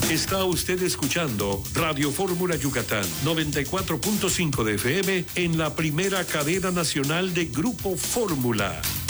Está usted escuchando Radio Fórmula Yucatán, 94.5 de FM en la primera cadena nacional de Grupo Fórmula.